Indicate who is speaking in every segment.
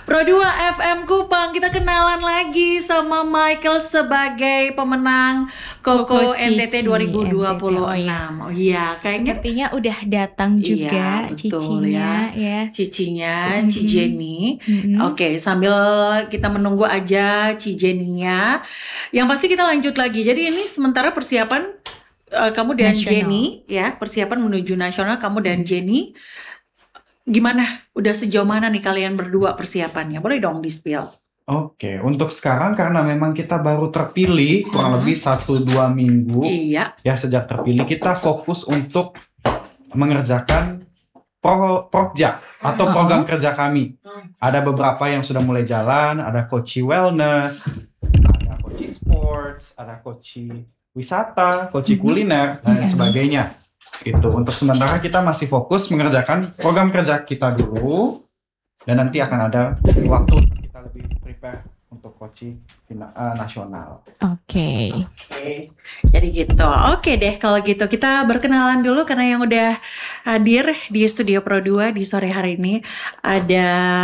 Speaker 1: Pro 2 FM Kupang, kita kenalan lagi sama Michael sebagai pemenang Koko NTT 2026. Oh iya, kayaknya
Speaker 2: sepertinya udah datang juga,
Speaker 1: iya, betul,
Speaker 2: cicinya ya.
Speaker 1: Cicinya, Ci Jenny. Oke, sambil kita menunggu aja Ci Jenny-nya. Yang pasti kita lanjut lagi. Jadi ini sementara persiapan kamu dan
Speaker 2: Nasional.
Speaker 1: Jenny ya, persiapan menuju nasional kamu dan Jenny. Gimana? Udah sejauh mana nih kalian berdua persiapannya? Boleh dong di-spill.
Speaker 3: Oke, untuk sekarang karena memang kita baru terpilih kurang lebih 1-2 minggu
Speaker 1: Iya.
Speaker 3: ya sejak terpilih, kita fokus untuk mengerjakan project atau program kerja kami. Ada beberapa yang sudah mulai jalan, ada Koci Wellness, ada Koci Sports, ada Koci Wisata, Koci Kuliner, dan sebagainya. Gitu. Untuk sementara kita masih fokus mengerjakan program kerja kita dulu, dan nanti akan ada waktu kita lebih prepare untuk Koci nasional.
Speaker 2: Oke.
Speaker 1: Jadi gitu. Oke deh kalau gitu kita berkenalan dulu karena yang udah hadir di Studio Pro 2 di sore hari ini ada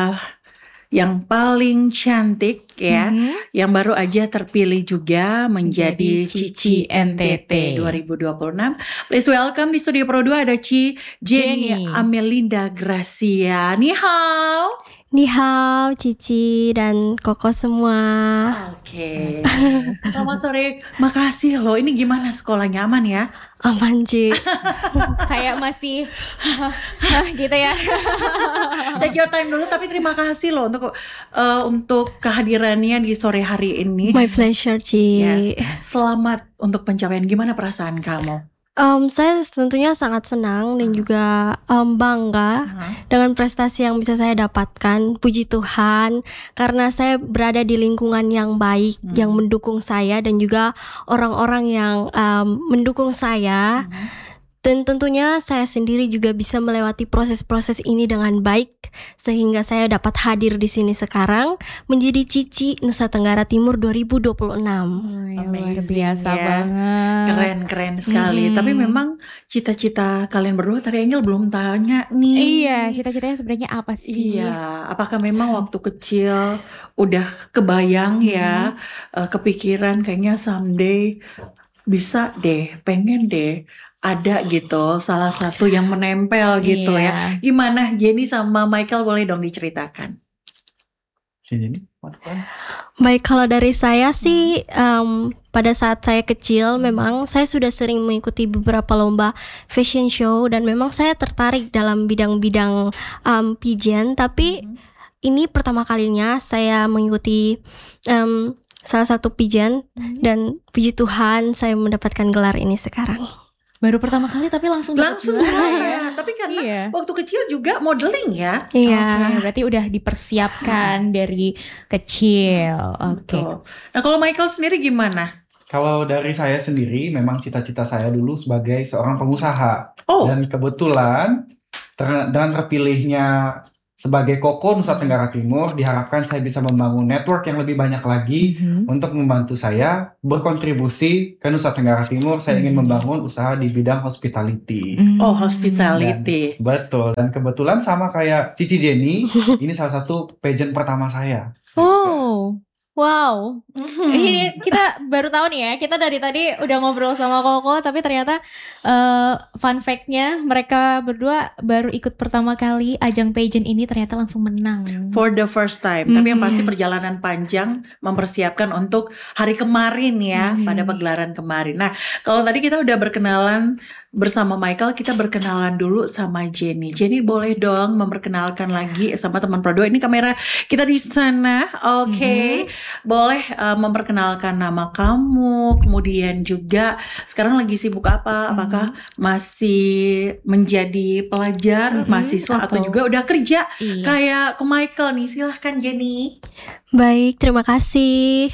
Speaker 1: yang paling cantik ya, yang baru aja terpilih juga menjadi Cici NTT 2026. Please welcome di Studio Pro 2 ada Ci Jenny Amelinda Gracia. Ni hao.
Speaker 4: Ni hao, Cici dan Koko semua.
Speaker 1: Oke. Selamat sore. Makasih loh. Ini gimana sekolahnya, aman ya?
Speaker 4: Aman, Ci.
Speaker 2: Kayak masih gitu ya.
Speaker 1: Take your time dulu, tapi terima kasih loh untuk kehadirannya di sore hari ini.
Speaker 4: My pleasure, Ci.
Speaker 1: Yes. Selamat untuk pencapaian. Gimana perasaan kamu?
Speaker 4: Saya tentunya sangat senang dan juga bangga dengan prestasi yang bisa saya dapatkan. Puji Tuhan, karena saya berada di lingkungan yang baik, yang mendukung saya dan juga orang-orang yang mendukung saya. Dan tentunya saya sendiri juga bisa melewati proses-proses ini dengan baik sehingga saya dapat hadir di sini sekarang menjadi Cici Nusa Tenggara Timur 2026.
Speaker 2: Luar biasa
Speaker 1: ya.
Speaker 2: banget.
Speaker 1: Keren sekali. Tapi memang cita-cita kalian berdua tadi Angel belum tanya nih.
Speaker 2: Iya, cita-citanya sebenarnya apa sih?
Speaker 1: Iya, apakah memang waktu kecil udah kebayang ya, kepikiran kayaknya someday bisa deh, pengen deh ada gitu salah satu yang menempel gitu ya. Gimana Jenny sama Michael, boleh dong diceritakan?
Speaker 3: Jadi,
Speaker 4: Baik, kalau dari saya sih pada saat saya kecil memang saya sudah sering mengikuti beberapa lomba fashion show dan memang saya tertarik dalam bidang-bidang pageant, tapi ini pertama kalinya saya mengikuti salah satu pageant dan puji Tuhan saya mendapatkan gelar ini sekarang.
Speaker 2: Baru pertama kali tapi langsung
Speaker 1: juara. Tapi karena waktu kecil juga modeling ya.
Speaker 4: Iya.
Speaker 2: Oke, berarti udah dipersiapkan dari kecil. Oke.
Speaker 1: Nah kalau Michael sendiri gimana?
Speaker 3: Kalau dari saya sendiri, memang cita-cita saya dulu sebagai seorang pengusaha.
Speaker 1: Oh.
Speaker 3: Dan kebetulan dengan terpilihnya sebagai Koko Nusa Tenggara Timur, diharapkan saya bisa membangun network yang lebih banyak lagi untuk membantu saya berkontribusi ke Nusa Tenggara Timur. Saya ingin membangun usaha di bidang hospitality.
Speaker 1: Oh, hospitality.
Speaker 3: Betul. Dan kebetulan sama kayak Cici Jenny, ini salah satu pageant pertama saya.
Speaker 2: Oh, wow. Ini kita baru tahu nih ya. Kita dari tadi udah ngobrol sama Koko, tapi ternyata fun fact-nya mereka berdua baru ikut pertama kali ajang pageant ini, ternyata langsung menang.
Speaker 1: For the first time. Tapi yang pasti perjalanan panjang mempersiapkan untuk hari kemarin ya, pada pagelaran kemarin. Nah, kalau tadi kita udah berkenalan bersama Michael, kita berkenalan dulu sama Jenny. Jenny boleh dong memperkenalkan lagi sama teman Pro 2. Ini kamera kita di sana. Oke. Boleh memperkenalkan nama kamu, kemudian juga sekarang lagi sibuk apa? Apakah masih menjadi pelajar, mahasiswa atau juga udah kerja? Kayak ke Michael nih, silahkan Jenny.
Speaker 4: Baik, terima kasih.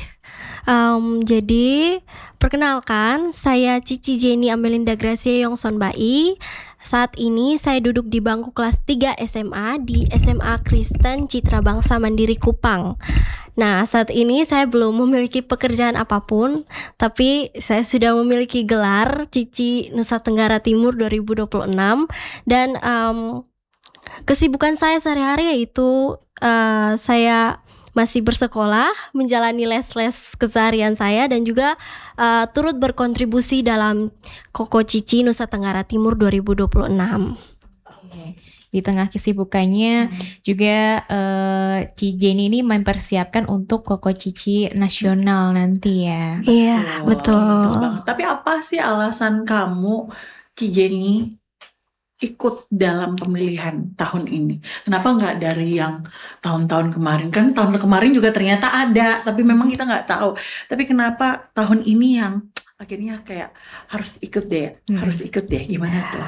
Speaker 4: Jadi perkenalkan, saya Cici Jenny Amelinda Gracia Yongson Bai. Saat ini saya duduk di bangku kelas 3 SMA di SMA Kristen Citra Bangsa Mandiri Kupang. Nah, saat ini saya belum memiliki pekerjaan apapun, tapi saya sudah memiliki gelar Cici Nusa Tenggara Timur 2026 dan kesibukan saya sehari-hari yaitu saya masih bersekolah, menjalani les-les keseharian saya dan juga turut berkontribusi dalam Koko Cici Nusa Tenggara Timur 2026.
Speaker 2: Di tengah kesibukannya juga Ci Jenny ini mempersiapkan untuk Koko Cici nasional nanti ya.
Speaker 4: Iya, betul.
Speaker 1: banget. Tapi apa sih alasan kamu, Ci Jenny, ikut dalam pemilihan tahun ini? Kenapa nggak dari yang tahun-tahun kemarin? Kan tahun kemarin juga ternyata ada, tapi memang kita nggak tahu. Tapi kenapa tahun ini yang akhirnya kayak harus ikut deh, gimana tuh?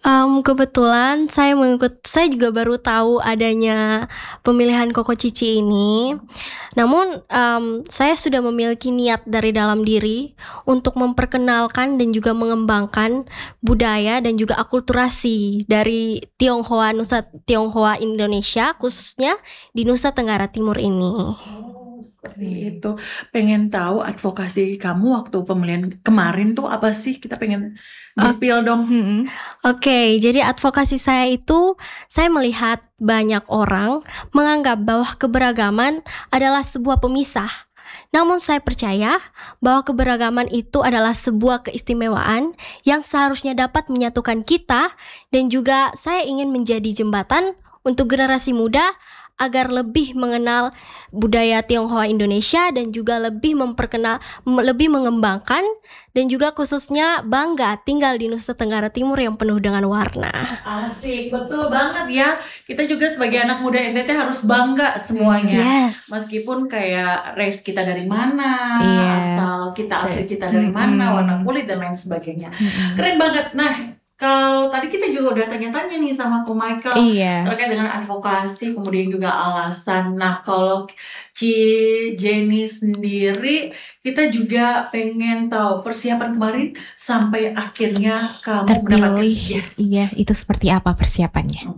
Speaker 4: Kebetulan saya juga baru tahu adanya pemilihan Koko Cici ini. Namun saya sudah memiliki niat dari dalam diri untuk memperkenalkan dan juga mengembangkan budaya dan juga akulturasi dari Nusa Tionghoa Indonesia, khususnya di Nusa Tenggara Timur ini.
Speaker 1: Seperti itu. Pengen tahu advokasi kamu waktu pemilihan kemarin tuh apa sih? Kita pengen di-spill dong.
Speaker 4: Oke, jadi advokasi saya itu, saya melihat banyak orang menganggap bahwa keberagaman adalah sebuah pemisah. Namun saya percaya bahwa keberagaman itu adalah sebuah keistimewaan yang seharusnya dapat menyatukan kita, dan juga saya ingin menjadi jembatan untuk generasi muda agar lebih mengenal budaya Tionghoa Indonesia dan juga lebih mengembangkan dan juga khususnya bangga tinggal di Nusa Tenggara Timur yang penuh dengan warna.
Speaker 1: Asik, betul banget ya. Kita juga sebagai anak muda NTT harus bangga semuanya.
Speaker 4: Yes.
Speaker 1: Meskipun kayak race kita dari mana, asal kita asli kita dari mana, warna kulit dan lain sebagainya. Keren banget. Nah, kalau tadi kita juga udah tanya-tanya nih sama Ko Michael terkait dengan advokasi, kemudian juga alasan. Nah, kalau Ci Jenny sendiri, kita juga pengen tahu persiapan kemarin sampai akhirnya kamu mendapatkan yes.
Speaker 2: Iya, itu seperti apa persiapannya?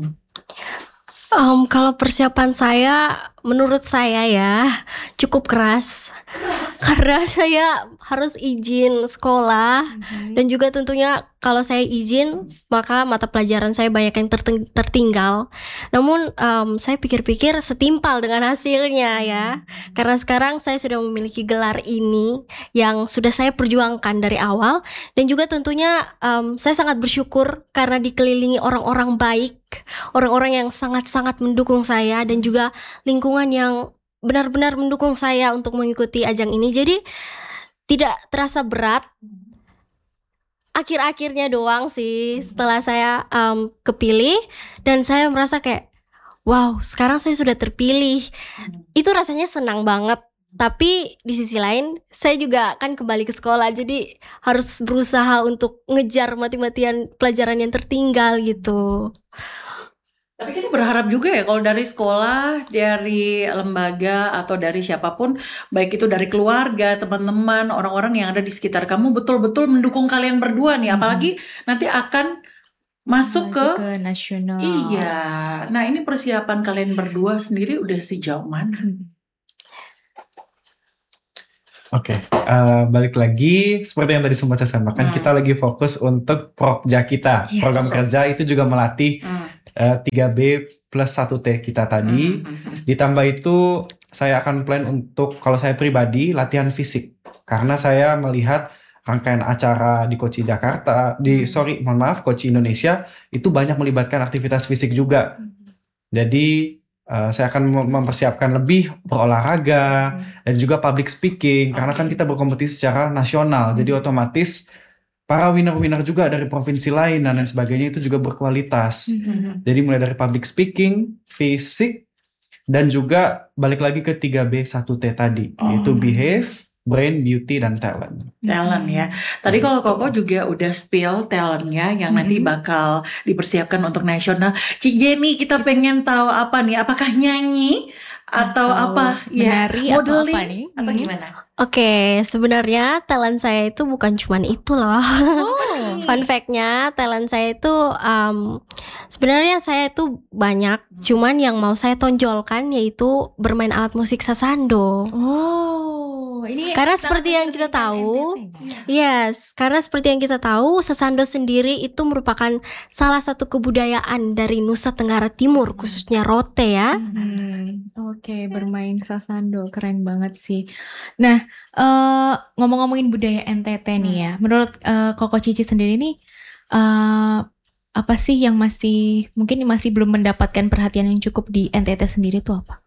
Speaker 4: Kalau persiapan saya, menurut saya ya cukup keras. Karena saya harus izin sekolah dan juga tentunya kalau saya izin maka mata pelajaran saya banyak yang tertinggal. Namun saya pikir-pikir setimpal dengan hasilnya ya. Karena sekarang saya sudah memiliki gelar ini yang sudah saya perjuangkan dari awal, dan juga tentunya saya sangat bersyukur karena dikelilingi orang-orang baik, orang-orang yang sangat-sangat mendukung saya dan juga lingkungan yang benar-benar mendukung saya untuk mengikuti ajang ini. Jadi tidak terasa berat. Akhir-akhirnya doang sih setelah saya kepilih, dan saya merasa kayak wow, sekarang saya sudah terpilih. Itu rasanya senang banget. Tapi di sisi lain saya juga kan kembali ke sekolah, jadi harus berusaha untuk ngejar mati-matian pelajaran yang tertinggal gitu.
Speaker 1: Tapi kita berharap juga ya kalau dari sekolah, dari lembaga, atau dari siapapun, baik itu dari keluarga, teman-teman, orang-orang yang ada di sekitar kamu betul-betul mendukung kalian berdua nih. Apalagi nanti akan masuk ke
Speaker 2: nasional.
Speaker 1: Iya. Nah, ini persiapan kalian berdua sendiri udah sejauh mana?
Speaker 3: Oke, balik lagi seperti yang tadi sempat saya sampaikan, kita lagi fokus untuk Prokja kita.
Speaker 4: Yes.
Speaker 3: Program kerja itu juga melatih 3B plus 1T kita tadi. Ditambah itu saya akan plan untuk, kalau saya pribadi, latihan fisik. Karena saya melihat rangkaian acara di Koci Jakarta, Koci Indonesia, itu banyak melibatkan aktivitas fisik juga. Jadi saya akan mempersiapkan lebih berolahraga dan juga public speaking, karena kan kita berkompetisi secara nasional. Jadi otomatis para winner-winner juga dari provinsi lain dan lain sebagainya itu juga berkualitas. Jadi mulai dari public speaking, fisik, dan juga balik lagi ke 3B 1T tadi, yaitu behave, brain, beauty, dan talent.
Speaker 1: Talent ya. Tadi kalau Koko juga udah spill talentnya yang nanti bakal dipersiapkan untuk nasional. Ci Jenny, kita pengen tahu apa nih? Apakah nyanyi atau apa?
Speaker 2: Menari
Speaker 1: Ya,
Speaker 2: atau
Speaker 1: modeling
Speaker 2: apa nih?
Speaker 1: atau gimana?
Speaker 4: Oke, sebenarnya talent saya itu bukan cuman itu loh. Fun fact-nya, talent saya itu sebenarnya saya itu banyak. Cuman yang mau saya tonjolkan yaitu bermain alat musik sasando.
Speaker 2: Ini
Speaker 4: Karena
Speaker 2: sangat
Speaker 4: seperti yang kita
Speaker 2: mencerminkan
Speaker 4: tahu,
Speaker 2: NTT ya.
Speaker 4: yes, karena seperti yang kita tahu, sasando sendiri itu merupakan salah satu kebudayaan dari Nusa Tenggara Timur, khususnya Rote ya.
Speaker 2: Oke, bermain sasando keren banget sih. Nah, ngomong-ngomongin budaya NTT nih ya, menurut Koko Cici sendiri nih, apa sih yang mungkin masih belum mendapatkan perhatian yang cukup di NTT sendiri tuh apa?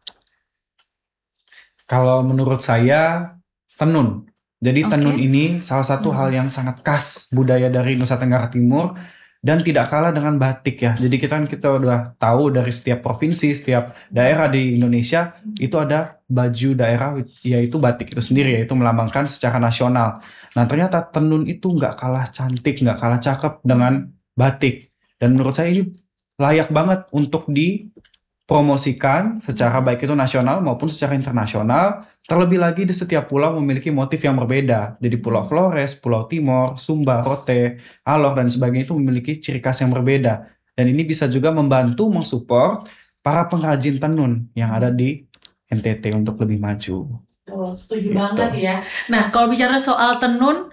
Speaker 3: Kalau menurut saya, tenun. Jadi
Speaker 2: Oke.
Speaker 3: tenun ini salah satu hal yang sangat khas budaya dari Nusa Tenggara Timur dan tidak kalah dengan batik ya. Jadi kita udah tahu dari setiap provinsi, setiap daerah di Indonesia itu ada baju daerah yaitu batik itu sendiri, yaitu melambangkan secara nasional. Nah ternyata tenun itu nggak kalah cantik, nggak kalah cakep dengan batik. Dan menurut saya ini layak banget untuk dipromosikan secara baik itu nasional maupun secara internasional. Terlebih lagi di setiap pulau memiliki motif yang berbeda. Jadi Pulau Flores, Pulau Timor, Sumba, Rote, Alor dan sebagainya itu memiliki ciri khas yang berbeda. Dan ini bisa juga membantu mensupport para pengrajin tenun yang ada di NTT untuk lebih maju.
Speaker 1: Setuju
Speaker 3: Gitu.
Speaker 1: banget ya. Nah, kalau bicara soal tenun,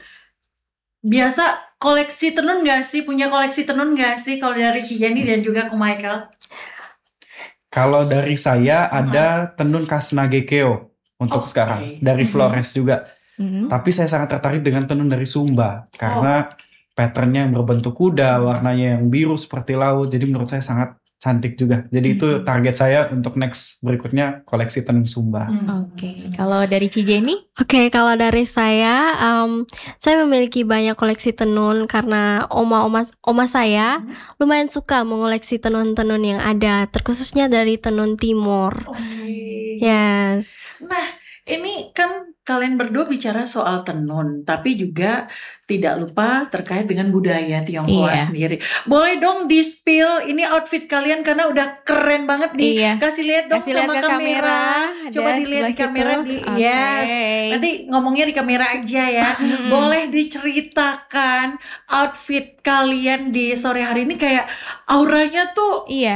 Speaker 1: biasa koleksi tenun nggak sih? Punya koleksi tenun nggak sih? Kalau dari Cijani dan juga ke Michael?
Speaker 3: Kalau dari saya ada tenun khas Nagekeo untuk
Speaker 1: Oke.
Speaker 3: sekarang. Dari Flores juga.
Speaker 2: Mhm.
Speaker 3: Tapi saya sangat tertarik dengan tenun dari Sumba. Karena patternnya yang berbentuk kuda, warnanya yang biru seperti laut. Jadi menurut saya sangat cantik juga. Jadi itu target saya untuk next berikutnya koleksi tenun Sumba.
Speaker 2: Oke, kalau dari Cijeni?
Speaker 4: Oke, kalau dari saya memiliki banyak koleksi tenun karena oma saya lumayan suka mengoleksi tenun-tenun yang ada, terkhususnya dari tenun Timur.
Speaker 1: Oke.
Speaker 4: Yes.
Speaker 1: Nah, ini kan kalian berdua bicara soal tenun, tapi juga tidak lupa terkait dengan budaya Tionghoa
Speaker 2: Iya.
Speaker 1: sendiri. Boleh dong di-spill ini outfit kalian karena udah keren banget nih.
Speaker 2: Iya.
Speaker 1: Kasih lihat dong
Speaker 2: Kasih lihat
Speaker 1: sama
Speaker 2: ke kamera.
Speaker 1: Coba
Speaker 2: Ada
Speaker 1: dilihat di
Speaker 2: sebelah
Speaker 1: kamera
Speaker 2: situ.
Speaker 1: di
Speaker 2: Oke.
Speaker 1: yes. Nanti ngomongnya di kamera aja ya. Boleh diceritakan outfit kalian di sore hari ini kayak auranya tuh
Speaker 2: Iya.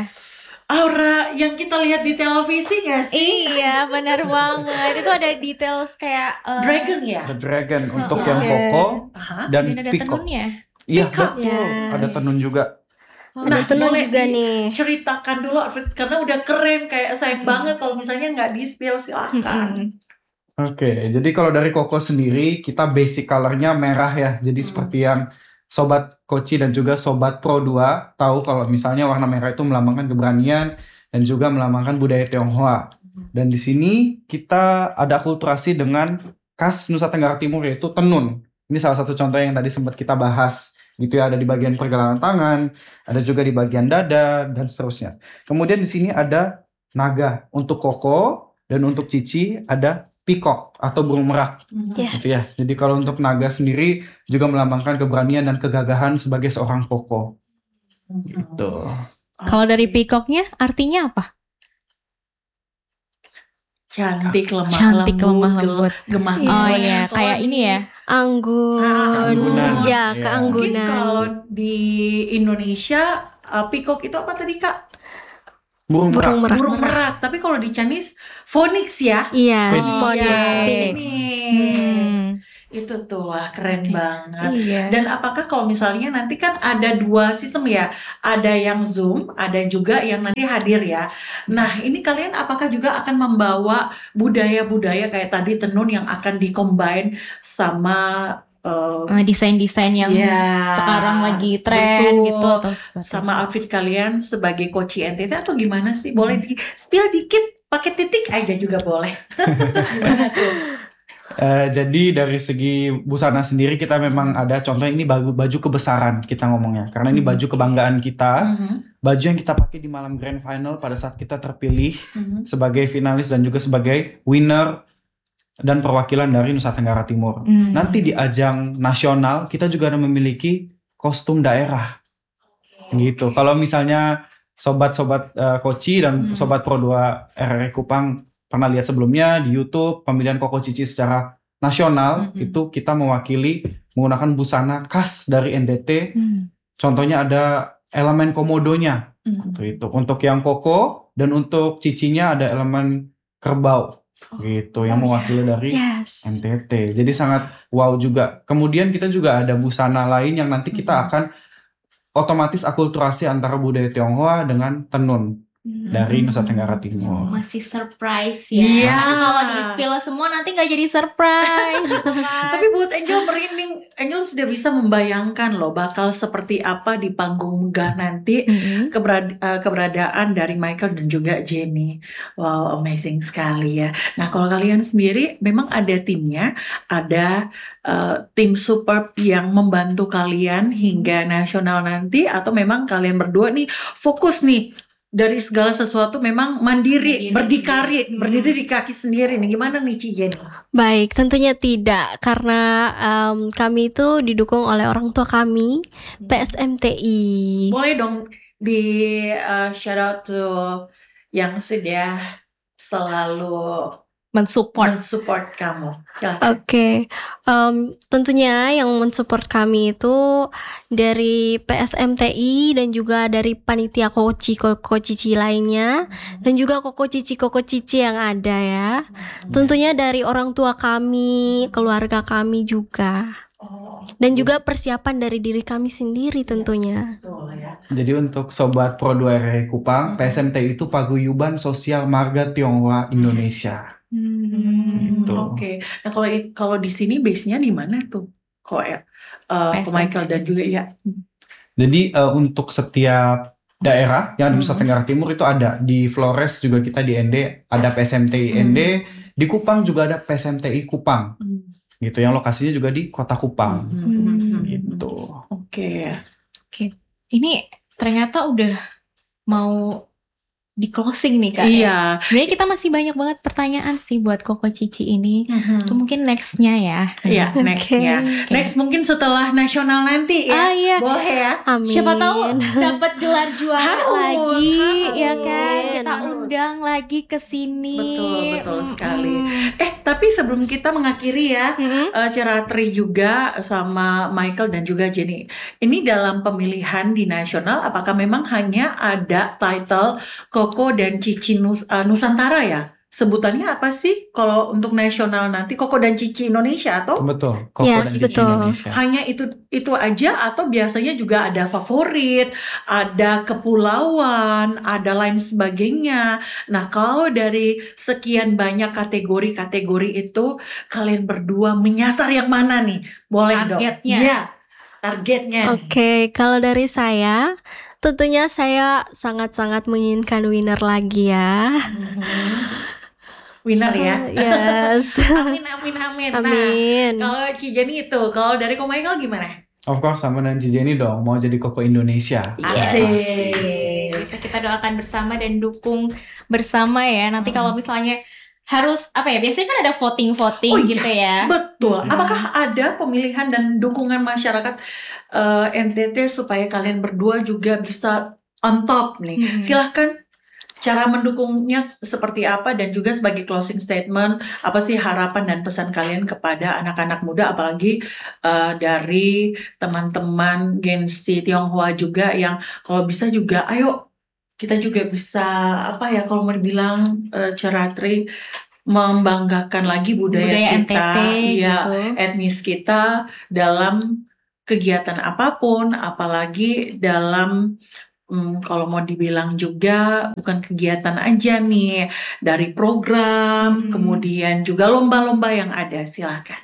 Speaker 1: aura yang kita lihat di televisi gak sih?
Speaker 2: Iya, benar banget. Itu ada details kayak
Speaker 1: Dragon ya?
Speaker 3: The Dragon untuk
Speaker 1: Iya.
Speaker 3: yang koko
Speaker 1: Aha.
Speaker 3: dan
Speaker 2: dan ada
Speaker 3: peacock.
Speaker 2: tenunnya.
Speaker 3: Iya
Speaker 1: Peacock.
Speaker 3: betul,
Speaker 4: Yes.
Speaker 3: ada tenun juga.
Speaker 1: Nah,
Speaker 4: tenun
Speaker 1: boleh
Speaker 4: juga nih.
Speaker 1: ceritakan dulu outfit karena udah keren, kayak sayang banget kalau misalnya nggak di-spill, silakan.
Speaker 3: Oke, jadi kalau dari koko sendiri kita basic colornya merah ya. Jadi seperti yang Sobat Koci dan juga Sobat Pro 2 tahu kalau misalnya warna merah itu melambangkan keberanian dan juga melambangkan budaya Tionghoa. Dan di sini kita ada akulturasi dengan khas Nusa Tenggara Timur yaitu tenun. Ini salah satu contoh yang tadi sempat kita bahas. Gitu ya, ada di bagian pergelangan tangan, ada juga di bagian dada dan seterusnya. Kemudian di sini ada naga untuk koko dan untuk Cici ada peacock atau burung merak.
Speaker 4: Yes.
Speaker 3: Gitu ya. Jadi kalau untuk naga sendiri juga melambangkan keberanian dan kegagahan sebagai seorang koko. Gitu.
Speaker 2: Kalau dari peacocknya artinya apa?
Speaker 1: Cantik, lemah
Speaker 2: Cantik,
Speaker 1: lembut,
Speaker 2: lemah lembut.
Speaker 1: gemah
Speaker 4: Iya.
Speaker 2: Oh
Speaker 1: lembut.
Speaker 2: iya, kayak ini ya.
Speaker 4: Anggun.
Speaker 1: Keanggunan.
Speaker 4: Ya,
Speaker 3: Iya.
Speaker 1: Mungkin
Speaker 4: keanggunan.
Speaker 1: kalau di Indonesia peacock itu apa tadi Kak?
Speaker 3: Burung merak.
Speaker 4: Burung merak.
Speaker 1: Burung merak. Tapi kalau di Chinese phoenix ya.
Speaker 4: Iya,
Speaker 3: Phoenix.
Speaker 4: Phoenix.
Speaker 1: Phoenix.
Speaker 2: Hmm.
Speaker 1: Itu tuh wah keren banget.
Speaker 2: Iya.
Speaker 1: Dan apakah kalau misalnya nanti kan ada dua sistem ya, ada yang Zoom, ada juga yang nanti hadir ya. Nah ini kalian apakah juga akan membawa budaya-budaya kayak tadi tenun yang akan di-combine sama
Speaker 2: Desain-desain yang
Speaker 1: ya,
Speaker 2: sekarang lagi tren
Speaker 1: betul.
Speaker 2: gitu atau seperti
Speaker 1: sama outfit kalian sebagai Koci NTT atau gimana sih? Boleh di-spill dikit, pakai titik aja juga boleh. Gimana tuh?
Speaker 3: Jadi dari segi busana sendiri kita memang ada contoh ini baju kebesaran kita ngomongnya. Karena ini baju kebanggaan kita. Baju yang kita pakai di malam grand final pada saat kita terpilih sebagai finalis dan juga sebagai winner dan perwakilan dari Nusa Tenggara Timur. Nanti di ajang nasional kita juga ada memiliki kostum daerah. Gitu. Kalau misalnya sobat-sobat Koci dan sobat Pro 2 RRI Kupang pernah lihat sebelumnya di YouTube pemilihan Koko Cici secara nasional itu kita mewakili menggunakan busana khas dari NTT. Contohnya ada elemen komodonya. Itu untuk yang Koko dan untuk Cicinya ada elemen kerbau. gitu yang mewakili dari
Speaker 4: Yes.
Speaker 3: NTT. Jadi sangat wow juga. Kemudian kita juga ada busana lain yang nanti kita akan otomatis akulturasi antara budaya Tionghoa dengan tenun dari Nusa Tenggara Timur.
Speaker 2: Masih surprise ya.
Speaker 1: Iya.
Speaker 2: Karena kalau di-spill semua nanti nggak jadi surprise gitu kan.
Speaker 1: Tapi buat Angel merinding, Angel sudah bisa membayangkan loh bakal seperti apa di panggung megah nanti keberadaan dari Michael dan juga Jenny. Wow, amazing sekali ya. Nah, kalau kalian sendiri memang ada timnya, ada tim superb yang membantu kalian hingga nasional nanti, atau memang kalian berdua nih fokus nih dari segala sesuatu memang mandiri, berdikari, berdiri di kaki sendiri nih. Gimana nih Ci Jenny?
Speaker 4: Baik, tentunya tidak, karena kami itu didukung oleh orang tua kami, PSMTI.
Speaker 1: Boleh dong di shout out to yang sudah selalu mensupport kamu. Silahkan.
Speaker 4: Oke, tentunya yang mensupport kami itu dari PSMTI dan juga dari panitia Koko Cici lainnya, dan juga Koko Cici yang ada ya. Tentunya dari orang tua kami, keluarga kami juga. Dan juga persiapan dari diri kami sendiri tentunya.
Speaker 1: Betul ya.
Speaker 3: Jadi untuk Sobat Pro 2 RRI Kupang, PSMTI itu Paguyuban Sosial Marga Tionghoa Indonesia. Gitu.
Speaker 1: Oke. Nah, kalau di sini base-nya di mana tuh? Kok ya? Michael dan juga ya.
Speaker 3: Jadi untuk setiap daerah yang di Nusa Tenggara Timur itu ada. Di Flores juga kita di ND ada PSMTI ND. Di Kupang juga ada PSMTI Kupang. Gitu, yang lokasinya juga di Kota Kupang. Gitu.
Speaker 1: Oke.
Speaker 2: Ini ternyata udah mau di closing nih Kak.
Speaker 1: Iya.
Speaker 2: Sebenarnya kita masih banyak banget pertanyaan sih buat Koko Cici ini. Itu mungkin nextnya ya.
Speaker 1: Iya, nextnya. Next mungkin setelah nasional nanti ya.
Speaker 2: Iya.
Speaker 1: Boleh ya.
Speaker 4: Amin.
Speaker 2: Siapa tahu dapat gelar juara
Speaker 1: Harus.
Speaker 2: lagi, ya kan? Kita
Speaker 1: Harus.
Speaker 2: undang lagi ke sini.
Speaker 1: Betul sekali. Tapi sebelum kita mengakhiri ya, Ceratri juga sama Michael dan juga Jenny. Ini dalam pemilihan di nasional, apakah memang hanya ada title Koko dan Cici Nusantara ya? Sebutannya apa sih kalau untuk nasional nanti? Koko dan Cici Indonesia atau
Speaker 3: Betul. Koko
Speaker 4: Yes,
Speaker 3: dan Cici
Speaker 4: betul.
Speaker 3: Indonesia.
Speaker 1: hanya itu aja, atau biasanya juga ada favorit, ada kepulauan, ada lain sebagainya. Nah, kalau dari sekian banyak kategori-kategori itu, kalian berdua menyasar yang mana nih? Boleh
Speaker 2: Targetnya.
Speaker 1: dong. Iya, targetnya.
Speaker 4: Oke, kalau dari saya, tentunya saya sangat-sangat menginginkan winner lagi ya.
Speaker 1: Winner ya.
Speaker 4: Yes.
Speaker 1: Amin. Nah,
Speaker 4: Amin.
Speaker 1: kalau Ci Jenny itu, kalau dari Ko Michael gimana?
Speaker 3: Of course sama dengan Cici ini dong, mau jadi Koko Indonesia.
Speaker 1: Asik.
Speaker 2: Bisa kita doakan bersama dan dukung bersama ya. Nanti kalau misalnya harus apa ya? Biasanya kan ada voting
Speaker 1: Oh iya,
Speaker 2: gitu ya.
Speaker 1: Betul. Apakah ada pemilihan dan dukungan masyarakat NTT supaya kalian berdua juga bisa on top nih? Silahkan, cara mendukungnya seperti apa, dan juga sebagai closing statement, apa sih harapan dan pesan kalian kepada anak-anak muda, apalagi dari teman-teman Gen Z Tionghoa juga yang kalau bisa juga, ayo kita juga bisa apa ya, kalau mau dibilang Ceratri, membanggakan lagi budaya kita,
Speaker 2: NTT
Speaker 1: ya,
Speaker 2: gitu.
Speaker 1: etnis kita dalam kegiatan apapun, apalagi dalam kalau mau dibilang juga bukan kegiatan aja nih, dari program, kemudian juga lomba-lomba yang ada. Silakan.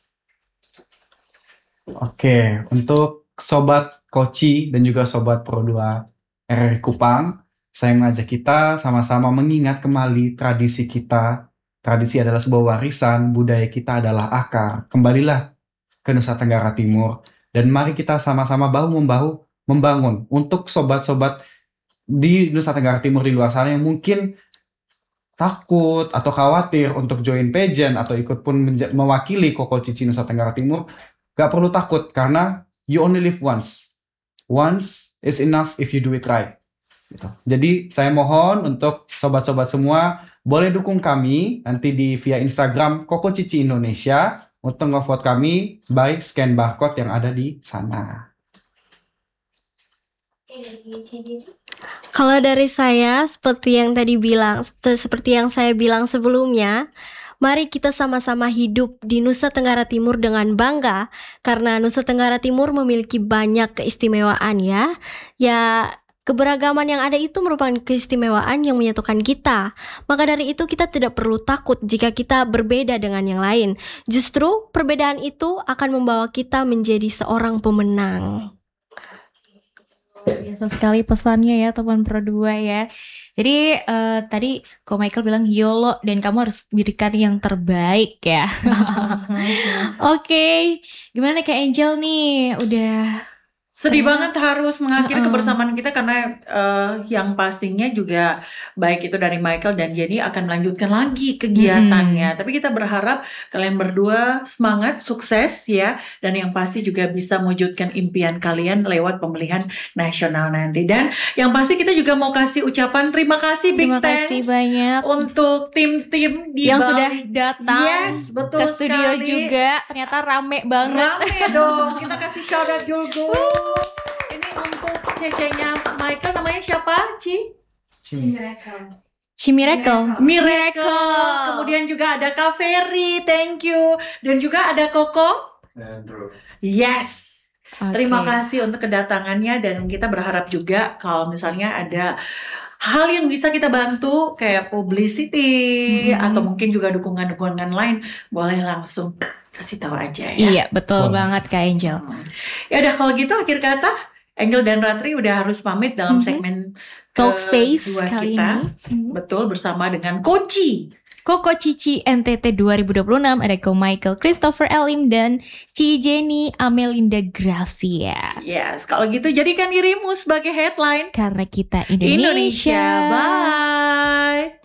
Speaker 3: Oke, untuk Sobat Koci dan juga Sobat Pro 2 RRI Kupang, saya mengajak kita sama-sama mengingat kembali tradisi kita. Tradisi adalah sebuah warisan, budaya kita adalah akar. Kembalilah ke Nusa Tenggara Timur, dan mari kita sama-sama bahu-membahu membangun untuk sobat-sobat di Nusa Tenggara Timur di luar sana yang mungkin takut atau khawatir untuk join pageant atau ikut pun mewakili Koko Cici Nusa Tenggara Timur. Gak perlu takut, karena you only live once. Once is enough if you do it right. Gitu. Jadi saya mohon untuk sobat-sobat semua, boleh dukung kami nanti via Instagram Koko Cici Indonesia untuk nge-vote kami by scan barcode yang ada di sana.
Speaker 4: Kalau dari saya seperti yang saya bilang sebelumnya, mari kita sama-sama hidup di Nusa Tenggara Timur dengan bangga karena Nusa Tenggara Timur memiliki banyak keistimewaan ya. Ya, keberagaman yang ada itu merupakan keistimewaan yang menyatukan kita. Maka dari itu kita tidak perlu takut jika kita berbeda dengan yang lain. Justru perbedaan itu akan membawa kita menjadi seorang pemenang.
Speaker 2: Biasa sekali pesannya ya teman Pro 2 ya. Jadi tadi Ko Michael bilang YOLO dan kamu harus berikan yang terbaik ya. Oke, gimana Kak Angel nih? Udah
Speaker 1: Sedih banget harus mengakhiri kebersamaan kita karena yang pastinya juga baik itu dari Michael dan Jenny akan melanjutkan lagi kegiatannya. Tapi kita berharap kalian berdua semangat, sukses ya, dan yang pasti juga bisa mewujudkan impian kalian lewat pemilihan nasional nanti. Dan yang pasti kita juga mau kasih ucapan terima kasih Big
Speaker 2: terima kasih
Speaker 1: thanks
Speaker 2: banyak
Speaker 1: untuk tim-tim di
Speaker 2: yang
Speaker 1: Bali.
Speaker 2: sudah datang
Speaker 1: Yes, betul
Speaker 2: ke studio
Speaker 1: sekali.
Speaker 2: juga. Ternyata rame banget.
Speaker 1: Rame dong, kita kasih shout out dulu. Ini untuk cecenya Michael, namanya siapa?
Speaker 2: Miracle.
Speaker 1: Kemudian juga ada Kak Ferry, thank you. Dan juga ada Koko. Yes. Terima kasih untuk kedatangannya dan kita berharap juga kalau misalnya ada hal yang bisa kita bantu kayak publicity atau mungkin juga dukungan-dukungan lain, boleh langsung kasih tahu aja ya.
Speaker 2: Iya, betul banget Kak Angel.
Speaker 1: Ya udah kalau gitu akhir kata Angel dan Ratri udah harus pamit dalam segmen
Speaker 2: Talk Space
Speaker 1: kedua
Speaker 2: kali
Speaker 1: kita.
Speaker 2: ini.
Speaker 1: Betul, bersama dengan Koci.
Speaker 2: Koko Cici NTT 2026, ada Ko Michael Christopher Elim dan Ci Jenny Amelinda Gracia.
Speaker 1: Yes, kalau gitu jadikan dirimu sebagai headline
Speaker 2: Karena kita
Speaker 1: Indonesia. Bye.